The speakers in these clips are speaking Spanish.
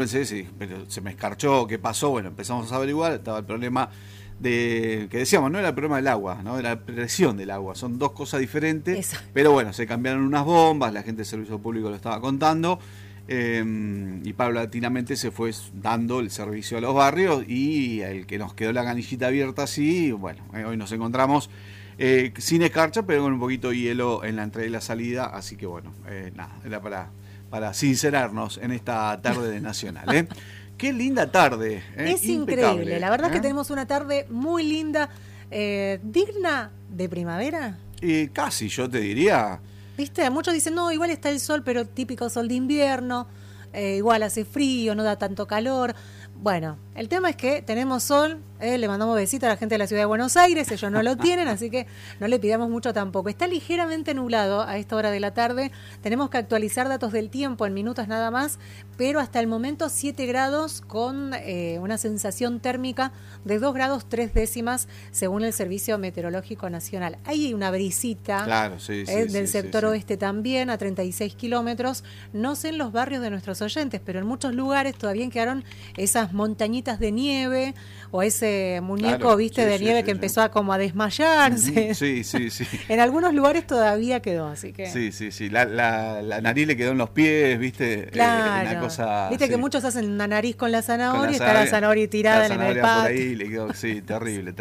Pensé, sí, pero se me escarchó, ¿qué pasó? Bueno, empezamos a averiguar, estaba el problema que decíamos, no era el problema del agua, no era la presión del agua, son dos cosas diferentes, Exacto. pero bueno, se cambiaron unas bombas, la gente del servicio público lo estaba contando, y paulatinamente se fue dando el servicio a los barrios, y el que nos quedó la canillita abierta así, bueno, hoy nos encontramos sin escarcha, pero con un poquito de hielo en la entrada y la salida, así que bueno, nada, era para sincerarnos en esta tarde de Nacional. Qué linda tarde. Es impecable, increíble, la verdad es que tenemos una tarde muy linda, digna de primavera. Casi, yo te diría. ¿Viste? Muchos dicen, no, igual está el sol, pero típico sol de invierno, igual hace frío, no da tanto calor. Bueno, el tema es que tenemos sol, le mandamos besito a la gente de la ciudad de Buenos Aires, ellos no lo tienen, así que no le pidamos mucho tampoco. Está ligeramente nublado a esta hora de la tarde, tenemos que actualizar datos del tiempo en minutos nada más, pero hasta el momento 7 grados con una sensación térmica de 2 grados 3 décimas según el Servicio Meteorológico Nacional. Hay una brisita, claro, sí, del sector oeste también, a 36 kilómetros, no sé en los barrios de nuestros oyentes, pero en muchos lugares todavía quedaron esas montañitas de nieve o ese muñeco, claro, viste, de nieve que empezó a como a desmayarse. Sí. En algunos lugares todavía quedó, así que... Sí. La nariz le quedó en los pies, viste. Claro. Una cosa, viste que muchos hacen una nariz con la zanahoria y está la zanahoria tirada en el patio. Por ahí le quedó, sí, terrible.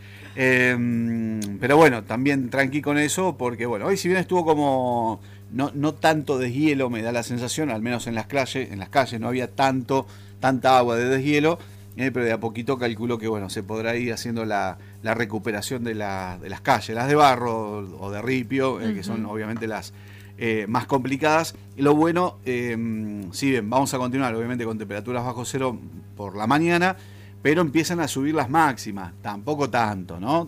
Pero bueno, también tranqui con eso, porque bueno, hoy si bien estuvo como no tanto deshielo, me da la sensación, al menos en las calles no había tanta agua de deshielo, pero de a poquito calculo que bueno, se podrá ir haciendo la recuperación de las calles, las de barro o de ripio, que son obviamente las más complicadas. Y lo bueno, si bien vamos a continuar obviamente con temperaturas bajo cero por la mañana, pero empiezan a subir las máximas, tampoco tanto, ¿no?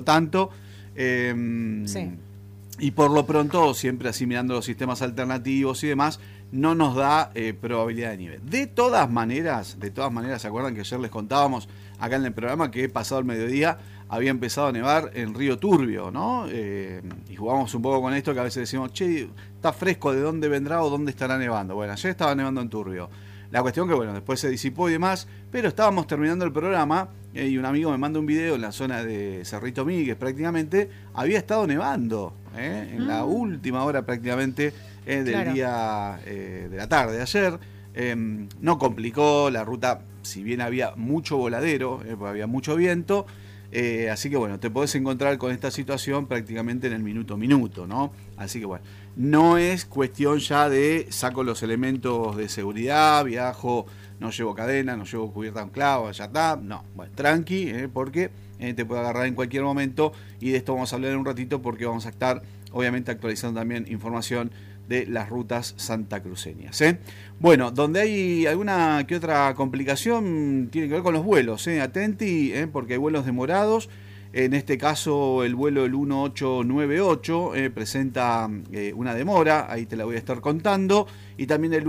Sí. Y por lo pronto, siempre así mirando los sistemas alternativos y demás, no nos da probabilidad de nieve. De todas maneras, ¿se acuerdan que ayer les contábamos acá en el programa que pasado el mediodía había empezado a nevar en Río Turbio, ¿no? Y jugamos un poco con esto, que a veces decimos, che, está fresco, ¿de dónde vendrá o dónde estará nevando? Bueno, ayer estaba nevando en Turbio. La cuestión que, bueno, después se disipó y demás, pero estábamos terminando el programa y un amigo me manda un video en la zona de Cerrito Míguez, prácticamente, había estado nevando, en la última hora prácticamente del día de la tarde de ayer. No complicó la ruta, si bien había mucho voladero, porque había mucho viento, así que bueno, te podés encontrar con esta situación prácticamente en el minuto a minuto, ¿no? Así que bueno, no es cuestión ya de saco los elementos de seguridad, viajo, no llevo cadena, no llevo cubierta con clavo, ya está, no, bueno, tranqui, porque te puede agarrar en cualquier momento, y de esto vamos a hablar en un ratito porque vamos a estar obviamente actualizando también información de las rutas santacruceñas. Bueno, donde hay alguna que otra complicación tiene que ver con los vuelos, atenti, porque hay vuelos demorados. En este caso el vuelo del 1898 presenta una demora, ahí te la voy a estar contando, y también el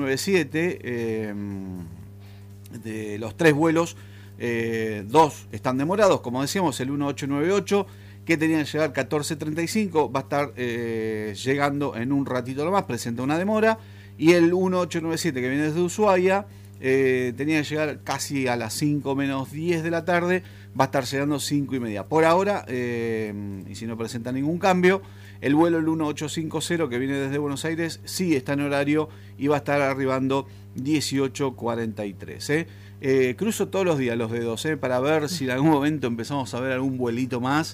1897, de los 3 vuelos, 2 están demorados, como decíamos, el 1898 que tenía que llegar 14:35, va a estar llegando en un ratito nomás, presenta una demora, y el 1897 que viene desde Ushuaia, tenía que llegar casi a las 5 menos 10 de la tarde, va a estar llegando 5:30. Por ahora, y si no presenta ningún cambio, el vuelo el 1850 que viene desde Buenos Aires sí está en horario y va a estar arribando 18:43. Cruzo todos los días los dedos para ver si en algún momento empezamos a ver algún vuelito más.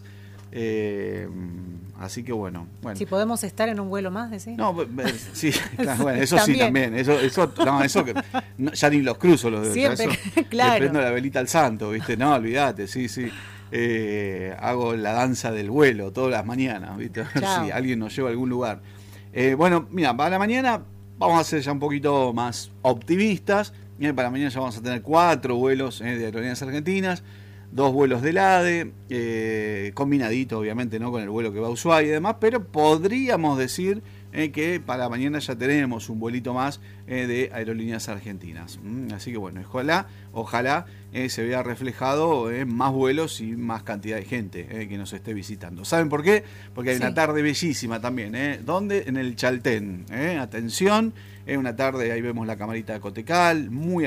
Así que bueno. Si podemos estar en un vuelo más, ¿decís? No, sí, claro, bueno, eso sí también. Eso que, no, ya ni los cruzo los dedos. Siempre, eso, claro. Le prendo la velita al santo, ¿viste? No, olvídate, sí. Hago la danza del vuelo todas las mañanas, ¿viste? A ver si alguien nos lleva a algún lugar. Bueno, mira, para la mañana vamos a ser ya un poquito más optimistas. Para mañana ya vamos a tener 4 vuelos de Aerolíneas Argentinas, 2 vuelos del ADE, combinadito obviamente, ¿no?, con el vuelo que va a Ushuaia y demás, pero podríamos decir que para mañana ya tenemos un vuelito más de Aerolíneas Argentinas. Así que bueno, ojalá se vea reflejado más vuelos y más cantidad de gente que nos esté visitando. ¿Saben por qué? Porque hay una tarde bellísima también. ¿Dónde? En el Chaltén. Atención, una tarde, ahí vemos la camarita de Cotecal, muy